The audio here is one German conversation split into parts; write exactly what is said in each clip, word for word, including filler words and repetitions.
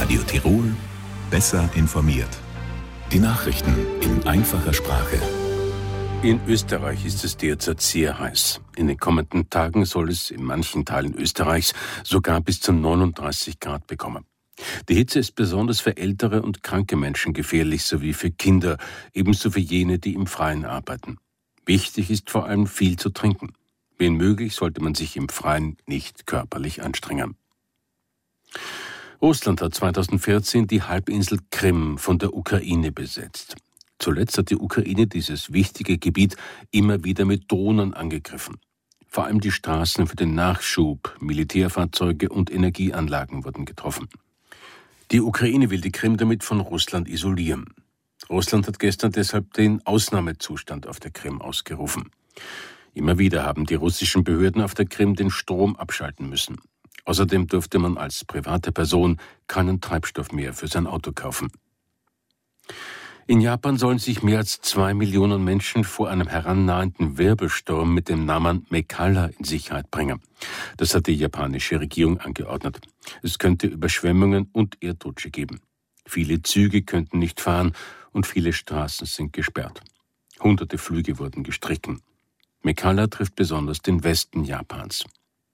Radio Tirol, besser informiert. Die Nachrichten in einfacher Sprache. In Österreich ist es derzeit sehr heiß. In den kommenden Tagen soll es in manchen Teilen Österreichs sogar bis zu neununddreißig Grad bekommen. Die Hitze ist besonders für ältere und kranke Menschen gefährlich, sowie für Kinder, ebenso für jene, die im Freien arbeiten. Wichtig ist vor allem viel zu trinken. Wenn möglich, sollte man sich im Freien nicht körperlich anstrengen. Russland hat zweitausendvierzehn die Halbinsel Krim von der Ukraine besetzt. Zuletzt hat die Ukraine dieses wichtige Gebiet immer wieder mit Drohnen angegriffen. Vor allem die Straßen für den Nachschub, Militärfahrzeuge und Energieanlagen wurden getroffen. Die Ukraine will die Krim damit von Russland isolieren. Russland hat gestern deshalb den Ausnahmezustand auf der Krim ausgerufen. Immer wieder haben die russischen Behörden auf der Krim den Strom abschalten müssen. Außerdem durfte man als private Person keinen Treibstoff mehr für sein Auto kaufen. In Japan sollen sich mehr als zwei Millionen Menschen vor einem herannahenden Wirbelsturm mit dem Namen Mekala in Sicherheit bringen. Das hat die japanische Regierung angeordnet. Es könnte Überschwemmungen und Erdrutsche geben. Viele Züge könnten nicht fahren und viele Straßen sind gesperrt. Hunderte Flüge wurden gestrichen. Mekala trifft besonders den Westen Japans.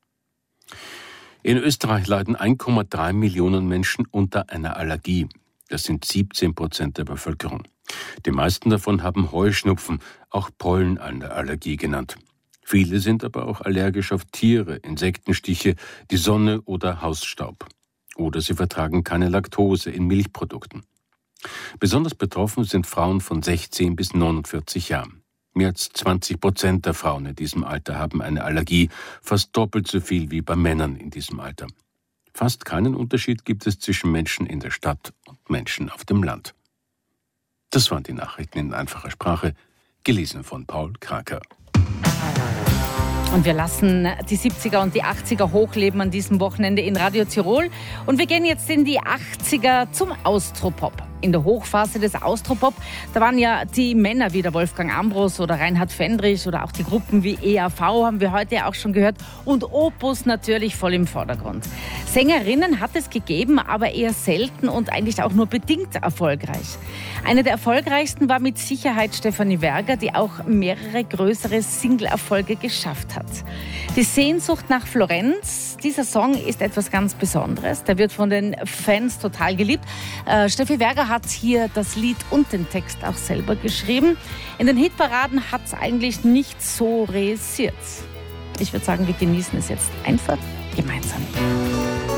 In Österreich leiden eins Komma drei Millionen Menschen unter einer Allergie. Das sind siebzehn Prozent der Bevölkerung. Die meisten davon haben Heuschnupfen, auch Pollenallergie genannt. Viele sind aber auch allergisch auf Tiere, Insektenstiche, die Sonne oder Hausstaub. Oder sie vertragen keine Laktose in Milchprodukten. Besonders betroffen sind Frauen von sechzehn bis neunundvierzig Jahren. Mehr als zwanzig Prozent der Frauen in diesem Alter haben eine Allergie, fast doppelt so viel wie bei Männern in diesem Alter. Fast keinen Unterschied gibt es zwischen Menschen in der Stadt und Menschen auf dem Land. Das waren die Nachrichten in einfacher Sprache, gelesen von Paul Kraker. Und wir lassen die siebziger und die achtziger hochleben an diesem Wochenende in Radio Tirol. Und wir gehen jetzt in die achtziger zum Austropop. In der Hochphase des Austropop, da waren ja die Männer wie der Wolfgang Ambros oder Reinhard Fendrich oder auch die Gruppen wie E A V, haben wir heute auch schon gehört. Und Opus natürlich voll im Vordergrund. Sängerinnen hat es gegeben, aber eher selten und eigentlich auch nur bedingt erfolgreich. Eine der erfolgreichsten war mit Sicherheit Stefanie Werger, die auch mehrere größere Single-Erfolge geschafft hat. Die Sehnsucht nach Florenz, dieser Song ist etwas ganz Besonderes. Der wird von den Fans total geliebt. Äh, Steffi Werger hat hier das Lied und den Text auch selber geschrieben. In den Hitparaden hat es eigentlich nicht so reüssiert. Ich würde sagen, wir genießen es jetzt einfach gemeinsam.